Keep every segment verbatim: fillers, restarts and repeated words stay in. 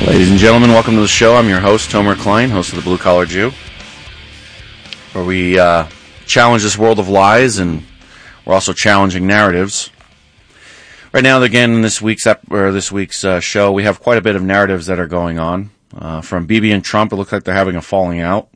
Ladies and gentlemen, welcome to the show. I'm your host, Tomer Klein, host of the Blue Collar Jew, where we uh, challenge this world of lies, and we're also challenging narratives. Right now, again, in this week's ep- or this week's uh, show, we have quite a bit of narratives that are going on. Uh, from Bibi and Trump, it looks like they're having a falling out,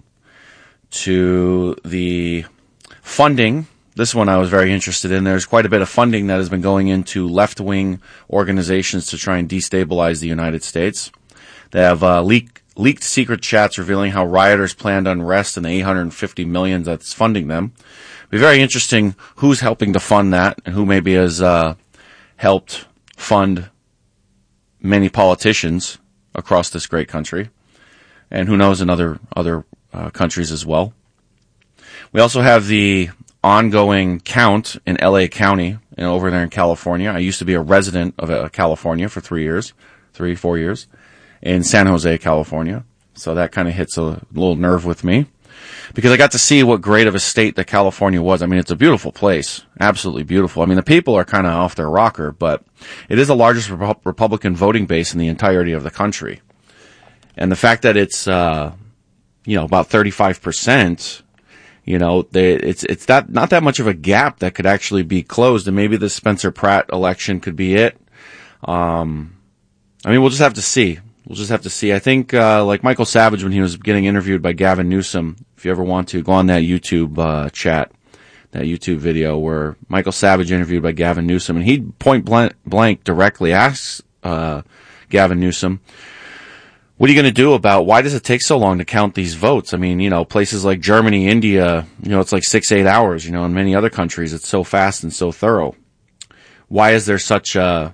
to the funding. This one I was very interested in. There's quite a bit of funding that has been going into left-wing organizations to try and destabilize the United States. They have uh, leak, leaked secret chats revealing how rioters planned unrest and the eight hundred fifty million dollars that's funding them. It'll be very interesting who's helping to fund that and who maybe has uh, helped fund many politicians across this great country, and who knows in other other uh, countries as well. We also have the ongoing count in L A County and over there in California. I used to be a resident of uh, California for three years, three, four years. in San Jose, California. So that kind of hits a little nerve with me because I got to see what great of a state that California was. I mean, it's a beautiful place. Absolutely beautiful. I mean, the people are kind of off their rocker, but it is the largest Rep- Republican voting base in the entirety of the country. And the fact that it's, uh, you know, about thirty-five percent, you know, they, it's, it's that, not that much of a gap that could actually be closed. And maybe the Spencer Pratt election could be it. Um, I mean, we'll just have to see. We'll just have to see. I think, uh, like Michael Savage, when he was getting interviewed by Gavin Newsom, if you ever want to, go on that YouTube, uh, chat, that YouTube video where Michael Savage interviewed by Gavin Newsom, and he point blank, blank directly asks, uh, Gavin Newsom, what are you going to do about, why does it take so long to count these votes? I mean, you know, places like Germany, India, you know, it's like six, eight hours, you know, in many other countries, it's so fast and so thorough. Why is there such a,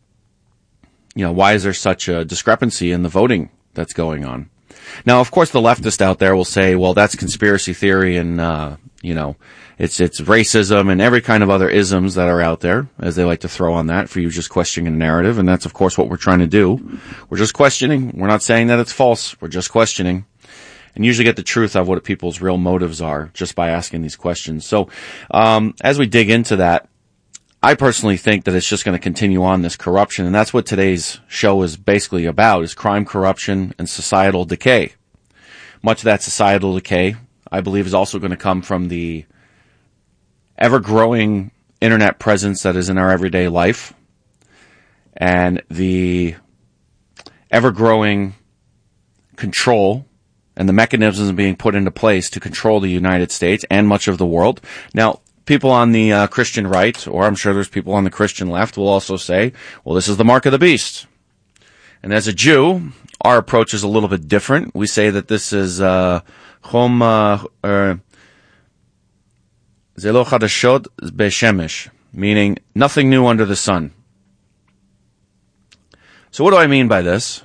You know, why is there such a discrepancy in the voting that's going on? Now, of course, the leftist out there will say, well, that's conspiracy theory and, uh, you know, it's, it's racism and every kind of other isms that are out there, as they like to throw on that for you just questioning a narrative. And that's, of course, what we're trying to do. We're just questioning. We're not saying that it's false. We're just questioning. And usually get the truth of what people's real motives are just by asking these questions. So, um, as we dig into that, I personally think that it's just going to continue on, this corruption, and that's what today's show is basically about, is crime, corruption, and societal decay. Much of that societal decay, I believe, is also going to come from the ever-growing internet presence that is in our everyday life, and the ever-growing control and the mechanisms being put into place to control the United States and much of the world. Now, people on the uh, Christian right, or I'm sure there's people on the Christian left, will also say, well, this is the mark of the beast. And as a Jew, our approach is a little bit different. We say that this is Chom Zelo Chadashot Beshemesh, meaning nothing new under the sun. So what do I mean by this?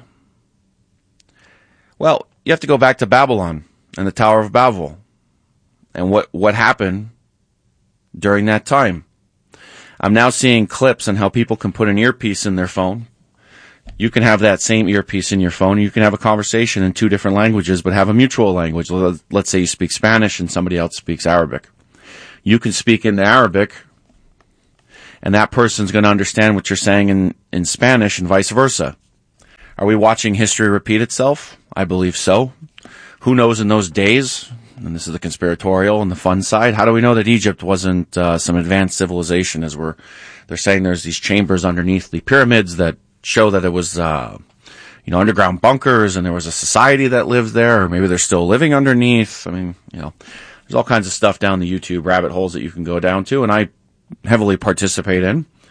Well, you have to go back to Babylon and the Tower of Babel and what, what happened during that time. I'm now seeing clips on how people can put an earpiece in their phone. You can have that same earpiece in your phone. You can have a conversation in two different languages, but have a mutual language. Let's say you speak Spanish and somebody else speaks Arabic. You can speak in Arabic, and that person's going to understand what you're saying in, in Spanish and vice versa. Are we watching history repeat itself? I believe so. Who knows in those days? And this is the conspiratorial and the fun side. How do we know that Egypt wasn't uh, some advanced civilization? As we're, they're saying there's these chambers underneath the pyramids that show that it was, uh, you know, underground bunkers, and there was a society that lived there, or maybe they're still living underneath. I mean, you know, there's all kinds of stuff down the YouTube rabbit holes that you can go down to, and I heavily participate in.